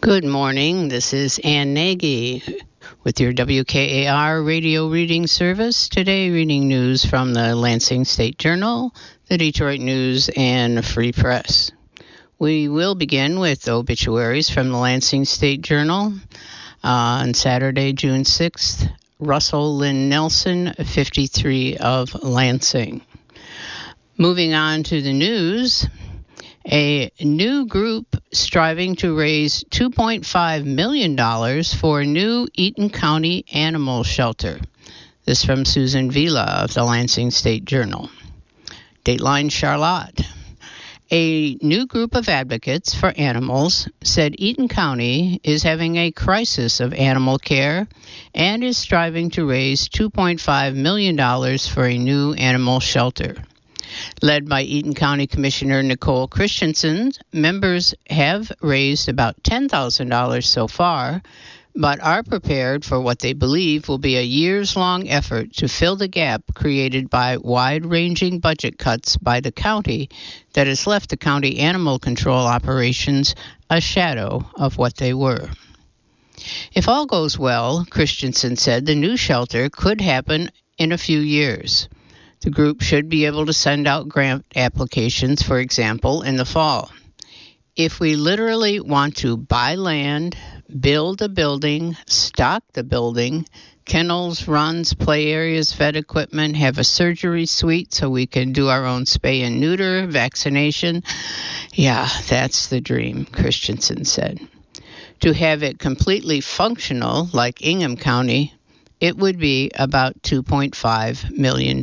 Good morning. This is Ann Nagy with your WKAR radio reading service. Today, reading news from the Lansing State Journal, the Detroit News, and Free Press. We will begin with obituaries from the Lansing State Journal. On Saturday, June 6th, Russell Lynn Nelson, 53 of Lansing. Moving on to the news. A new group striving to raise $2.5 million for a new Eaton County animal shelter. This from Susan Vila of the Lansing State Journal. Dateline Charlotte. A new group of advocates for animals said Eaton County is having a crisis of animal care and is striving to raise $2.5 million for a new animal shelter. Led by Eaton County Commissioner Nicole Christensen, members have raised about $10,000 so far, but are prepared for what they believe will be a years-long effort to fill the gap created by wide-ranging budget cuts by the county that has left the county animal control operations a shadow of what they were. If all goes well, Christensen said, the new shelter could happen in a few years. The group should be able to send out grant applications, for example, in the fall. If we literally want to buy land, build a building, stock the building, kennels, runs, play areas, vet equipment, have a surgery suite so we can do our own spay and neuter, vaccination, yeah, that's the dream, Christensen said. To have it completely functional, like Ingham County, it would be about $2.5 million.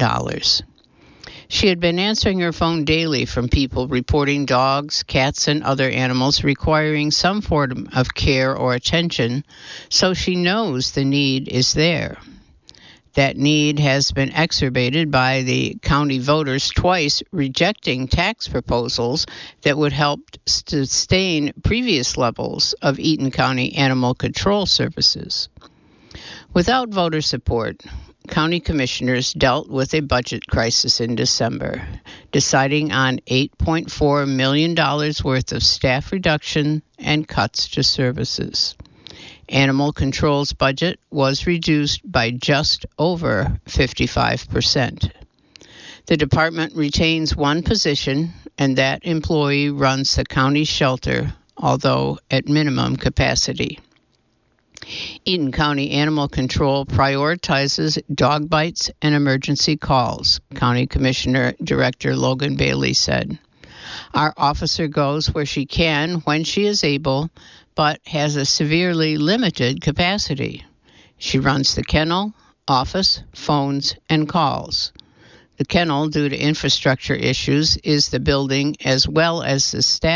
She had been answering her phone daily from people reporting dogs, cats, and other animals requiring some form of care or attention, so she knows the need is there. That need has been exacerbated by the county voters twice rejecting tax proposals that would help sustain previous levels of Eaton County animal control services. Without voter support, county commissioners dealt with a budget crisis in December, deciding on $8.4 million worth of staff reduction and cuts to services. Animal control's budget was reduced by just over 55%. The department retains one position, and that employee runs the county shelter, although at minimum capacity. Eaton County Animal Control prioritizes dog bites and emergency calls, County Commissioner Director Logan Bailey said. Our officer goes where she can when she is able, but has a severely limited capacity. She runs the kennel, office, phones, and calls. The kennel, due to infrastructure issues, is the building as well as the staff